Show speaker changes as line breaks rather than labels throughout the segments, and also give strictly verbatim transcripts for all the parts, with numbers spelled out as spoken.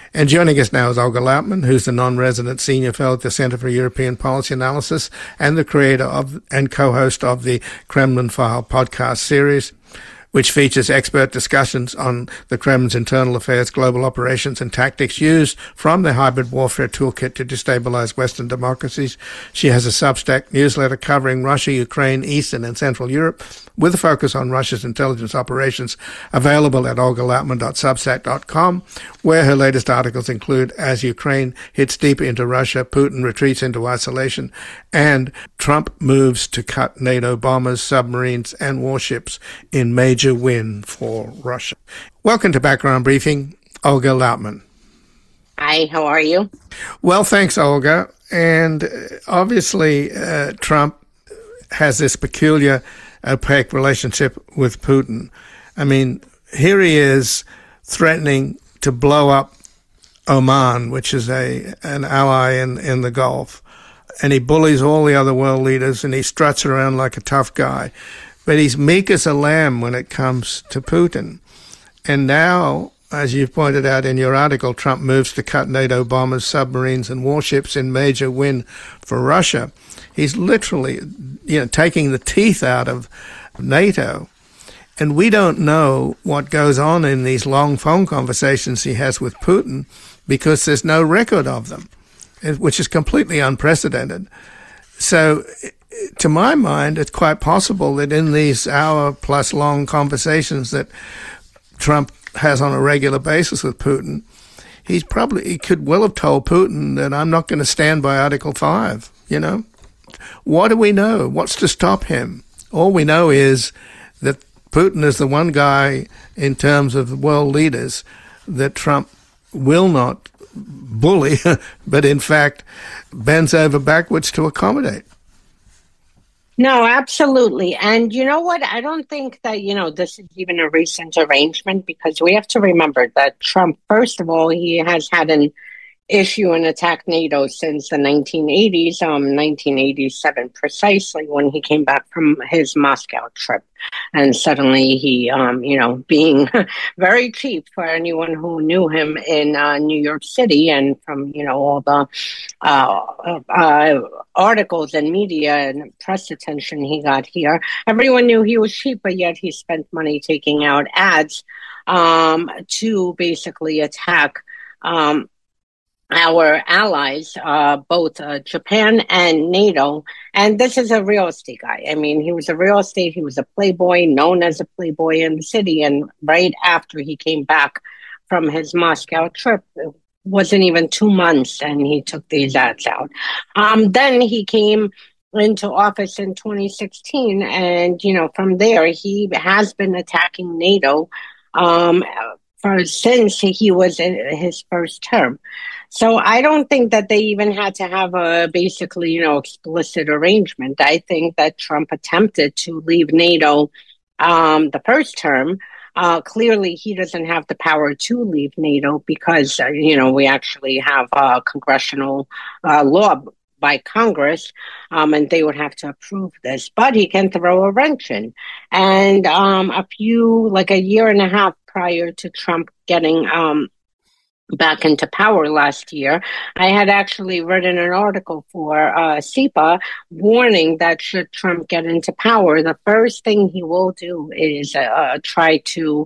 And joining us now is Olga Lautman, who's the non-resident senior fellow at the Center for European Policy Analysis and the creator of and co-host of the Kremlin File podcast series, which features expert discussions on the Kremlin's internal affairs, global operations, and tactics used from the hybrid warfare toolkit to destabilize Western democracies. She has a Substack newsletter covering Russia, Ukraine, Eastern and Central Europe, with a focus on Russia's intelligence operations, available at olga lautman dot substack dot com, where her latest articles include As Ukraine Hits Deeper into Russia, Putin Retreats into Isolation, and Trump Moves to Cut NATO Bombers, Submarines, and Warships in Major Win for Russia. Welcome to Background Briefing, Olga Lautman.
Hi, how are you?
Well, thanks, Olga. And obviously, uh, Trump has this peculiar opaque relationship with Putin. I mean, here he is threatening to blow up Oman, which is a an ally in, in the Gulf. And he bullies all the other world leaders, and he struts around like a tough guy. But he's meek as a lamb when it comes to Putin. And now, as you've pointed out in your article, Trump moves to cut NATO bombers, submarines, and warships in major win for Russia. He's literally, you know, taking the teeth out of NATO. And we don't know what goes on in these long phone conversations he has with Putin because there's no record of them, which is completely unprecedented. So, to my mind, it's quite possible that in these hour-plus long conversations that Trump has on a regular basis with Putin, he's probably he could well have told Putin that I'm not going to stand by Article five, you know? What do we know? What's to stop him? All we know is that Putin is the one guy in terms of world leaders that Trump will not bully, but in fact bends over backwards to accommodate.
No, absolutely. And you know what? I don't think that, you know, this is even a recent arrangement, because we have to remember that Trump, first of all, he has had an issue and attack NATO since the nineteen eighties, um, nineteen eighty-seven precisely, when he came back from his Moscow trip. And suddenly he, um, you know, being very cheap for anyone who knew him in uh, New York City, and from, you know, all the uh, uh, articles and media and press attention he got here, everyone knew he was cheap, but yet he spent money taking out ads um, to basically attack um our allies, uh, both uh, Japan and NATO. And this is a real estate guy. I mean, he was a real estate, he was a playboy, known as a playboy in the city. And right after he came back from his Moscow trip, it wasn't even two months, and he took these ads out. Um, then he came into office in twenty sixteen, and, you know, from there, he has been attacking NATO um, for since he was in his first term. So I don't think that they even had to have a basically, you know, explicit arrangement. I think that Trump attempted to leave NATO um, the first term. Uh, clearly, he doesn't have the power to leave NATO because, uh, you know, we actually have a congressional uh, law by Congress, um, and they would have to approve this. But he can throw a wrench in. And um, a few, like a year and a half prior to Trump getting um, back into power last year, I had actually written an article for uh, C I P A warning that should Trump get into power, the first thing he will do is uh, try to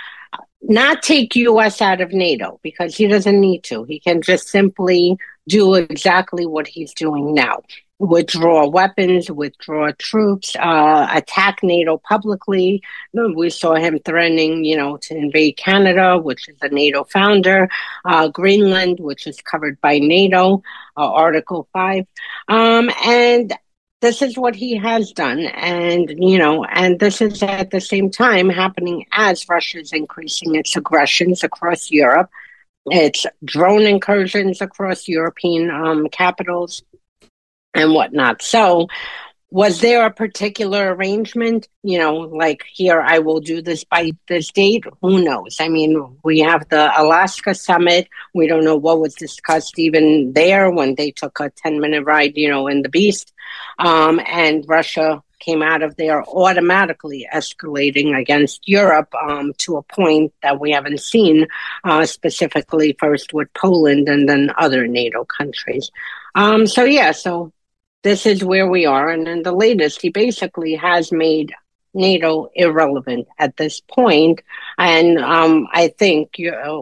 not take U S out of NATO, because he doesn't need to. He can just simply do exactly what he's doing now. Withdraw weapons, withdraw troops, uh, attack NATO publicly. We saw him threatening, you know, to invade Canada, which is a NATO founder, uh, Greenland, which is covered by NATO, uh, Article five. Um, and this is what he has done. And, you know, and this is at the same time happening as Russia is increasing its aggressions across Europe. It's drone incursions across European um, capitals and whatnot. So was there a particular arrangement, you know, like here, I will do this by this date? Who knows? I mean, we have the Alaska summit. We don't know what was discussed even there when they took a ten minute ride, you know, in the Beast. Um, and Russia came out of there automatically escalating against Europe um, to a point that we haven't seen, uh, specifically first with Poland and then other NATO countries. Um, so, yeah, so this is where we are. And then the latest, he basically has made NATO irrelevant at this point. And um, I think you know,